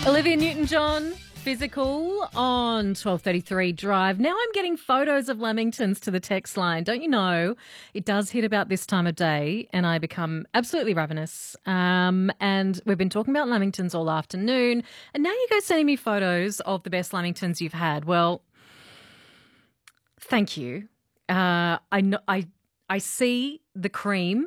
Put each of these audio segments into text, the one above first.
Olivia Newton-John, Physical on 12:33 Drive. Now I'm getting photos of Lamingtons to the text line. Don't you know, it does hit about this time of day and I become absolutely ravenous. And we've been talking about Lamingtons all afternoon and now you guys sending me photos of the best Lamingtons you've had. Well, thank you. I see the cream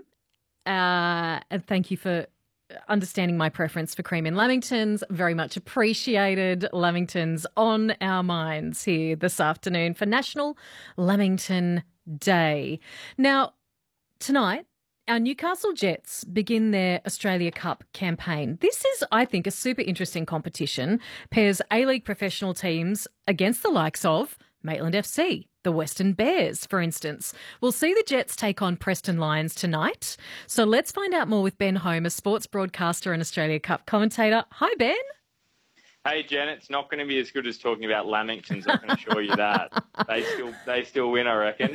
and thank you for understanding my preference for cream in Lamingtons. Very much appreciated. Lamingtons on our minds here this afternoon for National Lamington Day. Now, tonight, our Newcastle Jets begin their Australia Cup campaign. This is, I think, a super interesting competition. Pairs A-League professional teams against the likes of Maitland FC, the Western Bears, for instance. We'll see the Jets take on Preston Lions tonight. So let's find out more with Ben Homer, sports broadcaster and Australia Cup commentator. Hi, Ben. Hey, Jen, it's not going to be as good as talking about Lamingtons, I can assure you that. They still win, I reckon.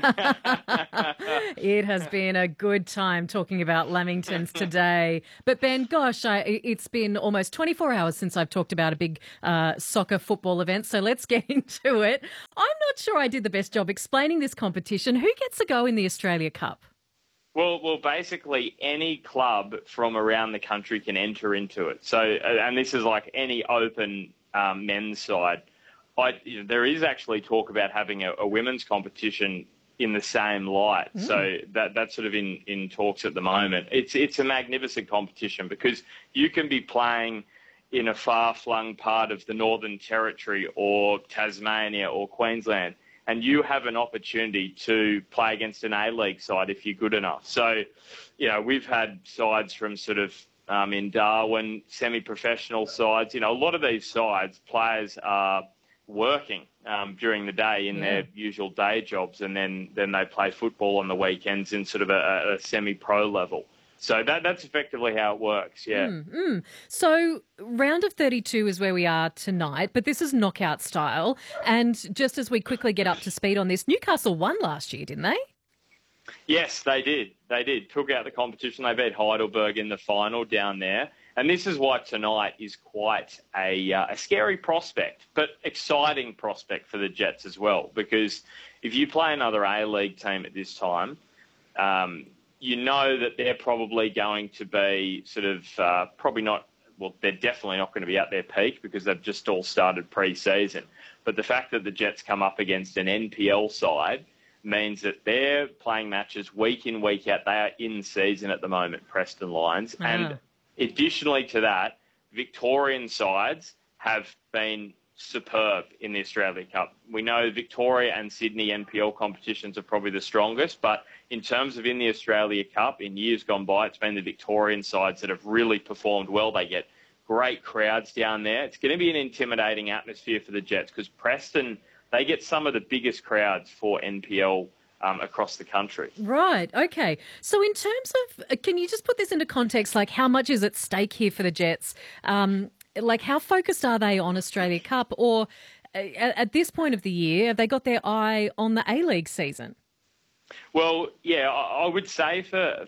It has been a good time talking about Lamingtons today. But, Ben, gosh, it's been almost 24 hours since I've talked about a big soccer football event, so let's get into it. I'm not sure I did the best job explaining this competition. Who gets a go in the Australia Cup? Well, basically any club from around the country can enter into it. So, and this is like any open men's side. There is actually talk about having a women's competition in the same light. So that's sort of in talks at the moment. It's a magnificent competition because you can be playing in a far-flung part of the Northern Territory or Tasmania or Queensland, and you have an opportunity to play against an A-League side if you're good enough. So, we've had sides from sort of in Darwin, semi-professional sides. A lot of these sides, players are working during the day in their usual day jobs, and then they play football on the weekends in sort of a semi-pro level. So that's effectively how it works, yeah. So round of 32 is where we are tonight, but this is knockout style. And just as we quickly get up to speed on this, Newcastle won last year, didn't they? Yes, they did. They did. Took out the competition. They beat Heidelberg in the final down there. And this is why tonight is quite a scary prospect, but exciting prospect for the Jets as well. Because if you play another A-League team at this time, you know that they're probably going to be sort of they're definitely not going to be at their peak because they've just all started pre-season. But the fact that the Jets come up against an NPL side means that they're playing matches week in, week out. They are in season at the moment, Preston Lions. Wow. And additionally to that, Victorian sides have been superb in the Australia Cup. We know Victoria and Sydney NPL competitions are probably the strongest, but in terms of in the Australia Cup, in years gone by, it's been the Victorian sides that have really performed well. They get great crowds down there. It's going to be an intimidating atmosphere for the Jets because Preston, they get some of the biggest crowds for NPL across the country. Right, okay. So in terms of, can you just put this into context, like how much is at stake here for the Jets? Like how focused are they on Australia Cup, or at this point of the year, have they got their eye on the A-League season? Well, yeah, I would say for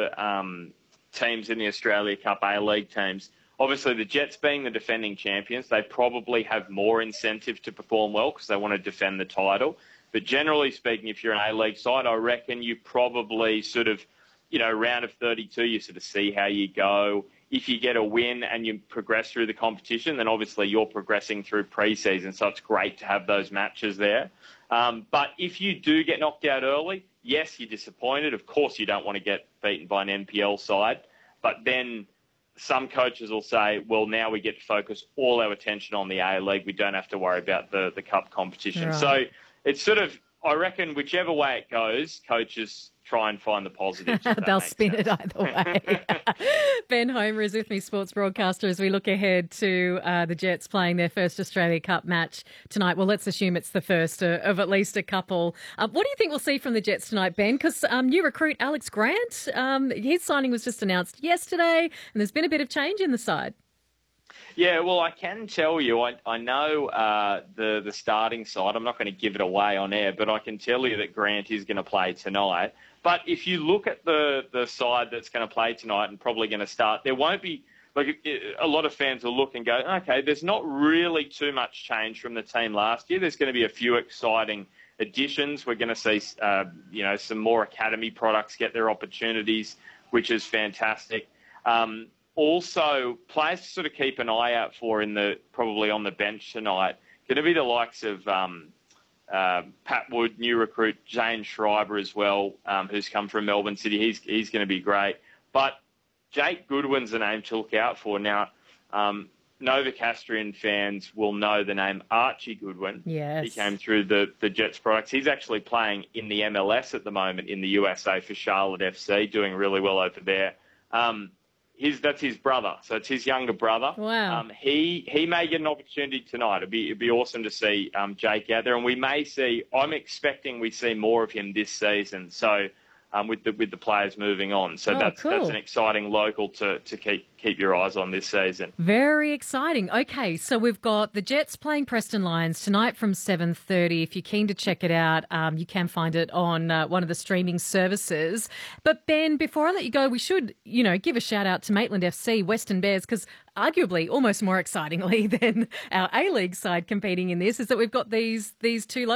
teams in the Australia Cup, A-League teams, obviously the Jets being the defending champions, they probably have more incentive to perform well because they want to defend the title. But generally speaking, if you're an A-League side, I reckon you probably sort of, round of 32, you sort of see how you go. If you get a win and you progress through the competition, then obviously you're progressing through pre-season, so it's great to have those matches there. But if you do get knocked out early, yes, you're disappointed. Of course, you don't want to get beaten by an NPL side. But then some coaches will say, well, now we get to focus all our attention on the A-League. We don't have to worry about the cup competition. Right. So it's sort of, I reckon, whichever way it goes, coaches try and find the positives. They'll spin it either way. Ben Homer is with me, sports broadcaster, as we look ahead to the Jets playing their first Australia Cup match tonight. Well, let's assume it's the first of at least a couple. What do you think we'll see from the Jets tonight, Ben? Because new recruit Alex Grant, his signing was just announced yesterday, and there's been a bit of change in the side. Yeah, well, I can tell you, I know the starting side. I'm not going to give it away on air, but I can tell you that Grant is going to play tonight. But if you look at the side that's going to play tonight and probably going to start, there won't be a lot of fans will look and go, okay, there's not really too much change from the team last year. There's going to be a few exciting additions. We're going to see, some more academy products get their opportunities, which is fantastic. Also, players to sort of keep an eye out for probably on the bench tonight, going to be the likes of Pat Wood, new recruit, Jane Schreiber as well, who's come from Melbourne City. He's going to be great. But Jake Goodwin's a name to look out for. Now, Novocastrian fans will know the name Archie Goodwin. Yes. He came through the Jets products. He's actually playing in the MLS at the moment in the USA for Charlotte FC, doing really well over there. That's his brother, so it's his younger brother. Wow. He may get an opportunity tonight. It'd be awesome to see Jake out there, and I'm expecting we see more of him this season. So with the players moving on, so that's an exciting local to keep your eyes on this season. Very exciting. Okay, so we've got the Jets playing Preston Lions tonight from 7:30. If you're keen to check it out, you can find it on one of the streaming services. But Ben, before I let you go, we should, give a shout out to Maitland FC, Western Bears, because arguably, almost more excitingly than our A-League side competing in this, is that we've got these two